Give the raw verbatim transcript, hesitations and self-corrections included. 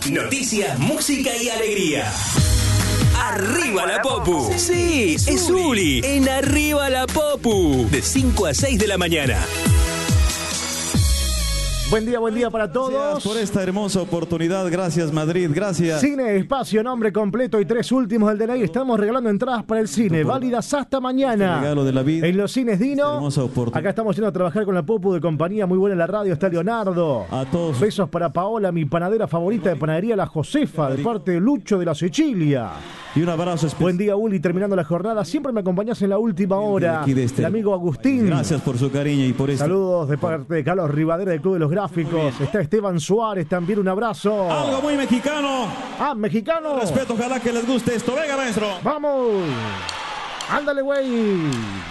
Noticias, música y alegría. Arriba la Popu. Sí, es Uli. En Arriba la Popu. De cinco a seis de la mañana. Buen día, buen día para todos. Gracias por esta hermosa oportunidad. Gracias, Madrid. Gracias. Cine, espacio, nombre completo y tres últimos del D N I. Estamos regalando entradas para el cine, válidas hasta mañana. Regalo de la vida. En los cines Dino. Acá estamos yendo a trabajar con la Popu de compañía muy buena en la radio. Está Leonardo. A todos. Besos para Paola, mi panadera favorita de panadería La Josefa, de parte de Lucho de la Sicilia. Y un abrazo especial. Buen día, Uli. Terminando la jornada, siempre me acompañás en la última hora. De este... El amigo Agustín. Gracias por su cariño y por esto. Saludos de parte de Carlos Rivadera del Club de los Gráficos. Está Esteban Suárez también, un abrazo. Algo muy mexicano. Ah, mexicano. Respeto, ojalá que les guste esto. Venga, maestro. Vamos. Ándale, güey.